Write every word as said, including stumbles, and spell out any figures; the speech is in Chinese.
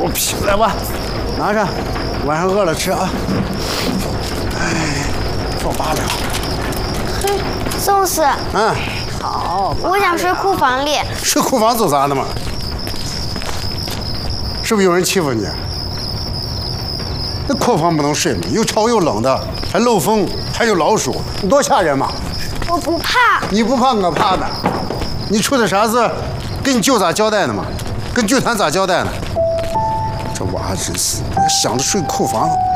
狗屁！来吧，拿上，晚上饿了吃啊。哎，放八两。 嘿，宋师。 嗯，好。 我想睡库房里。 睡库房做啥呢嘛？是不是有人欺负你？那库房不能睡嘛，又潮又冷的，还漏风，还有老鼠，你多吓人嘛！ 我不怕。 你不怕我怕呢？你出的啥事？跟你舅咋交代呢嘛？跟剧团咋交代呢？这娃真是想着睡库房。